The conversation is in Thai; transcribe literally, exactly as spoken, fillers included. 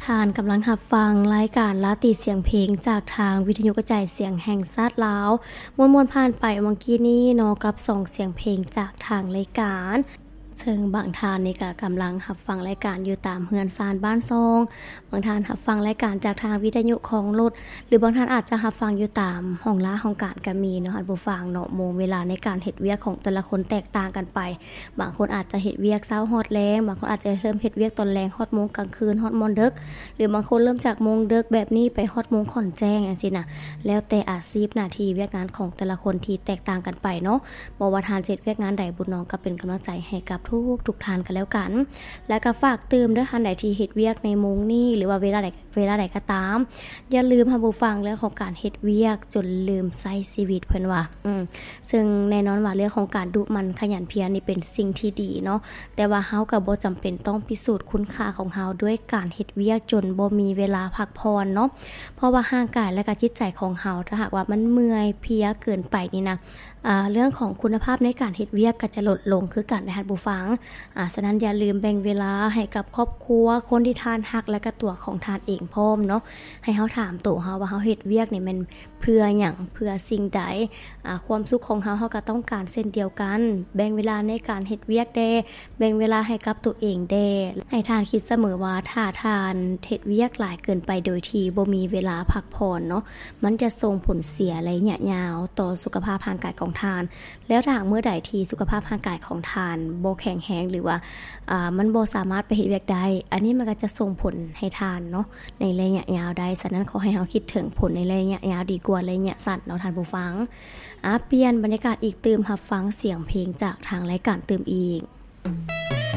ท่านกำลังรับฟังรายการลาติเสียงเพลงจากทางวิทยุกระจายเสียงแห่งชาติลาวมวนๆผ่านไปเมื่อกี้นี้เนาะกับสองเสียงเพลงจากทางรายการซึ่งบางท่านนี่ก็กำลังรับฟังรายการอยู่ตามเฮือนซานบ้านซองบางท่านรับฟังรายการจากทางวิทยุของรถหรือบางท่านอาจจะรับฟังอยู่ตามห้องล้าห้องการก็มีเนาะท่านผู้ฟังเนาะโมงเวลาในการเฮ็ดเวียกของแต่ละคนแตกต่างกันไปบางคนอาจจะเฮ็ดเวียกเช้าฮอดแลงบางคนอาจจะเริ่มเฮ็ดเวียกตอนแลงฮอดโมงกลางคืนฮอดมอนดึกหรือบางคนเริ่มจากโมงดึกแบบนี้ไปฮอดโมงค่อนแจ้งจังซี่น่ะแล้วแต่อาชีพหน้าที่เวียกงานของแต่ละคนที่แตกต่างกันไปเนาะบ่ว่าท่านเฮ็ดเวียกงานใดบุญน้องก็เป็นกำลังใจให้กับทุกทุกท่านกันแล้วกันและก็ฝากเติมเด้อท่านใดที่เฮ็ดเวียกในโมงนี้หรือว่าเวลาใดเวลาใดก็ตามอย่าลืมรับผู้ฟังเรื่องของการเฮ็ดเวียกจนลืมใช้ชีวิตเพิ่นว่าอืมซึ่งแน่นอนว่าเรื่องของการดุมันขยันเพียรนี่เป็นสิ่งที่ดีเนาะแต่ว่าเฮาก็บ่จำเป็นต้องพิสูจน์คุณค่าของเฮาด้วยการเฮ็ดเวียกจนบ่มีเวลาพักผ่อนเนาะเพราะว่าร่างกายและก็จิตใจของเฮาถ้าหากว่ามันเมื่อยเพลียเกินไปนี่นะอ่าเรื่องของคุณภาพในการเฮ็ดเวียกก็จะลดลงคือกันนะท่านผู้ฟังอ่าฉะนั้นอย่าลืมแบ่งเวลาให้กับครอบครัวคนที่ท่านฮักและก็ตัวของท่านเองพร้อมเนาะให้เฮาถามตัวเฮาว่าเฮาเฮ็ดเวียกนี่มันเพื่อหยังเพื่อสิ่งใดอ่าความสุขของเฮาเฮาก็ต้องการเช่นเดียวกันแบ่งเวลาในการเฮ็ดเวียกแด่แบ่งเวลาให้กับตัวเองแด่ให้ท่านคิดเสมอว่าถ้าท่านเฮ็ดเวียกหลายเกินไปโดยที่บ่มีเวลาพักผ่อนเนาะมันจะส่งผลเสียระยะยาวต่อสุขภาพร่างกายของท่านแล้วถ้าเมื่อใดที่สุขภาพร่างกายของท่านบ่แข็งแรงหรือว่าอ่ามันบ่สามารถไปเฮ็ดเวียกได้อันนี้มันก็จะส่งผลให้ท่านเนาะในระยะยาวได้ฉะนั้นขอให้เฮาคิดถึงผลในระยะยาวดีกว่าระยะสั้นเนาะท่านผู้ฟังอ่ะเปลี่ยนบรรยากาศอีกตื่มรับฟังเสียงเพลงจากทางรายการตื่มอีก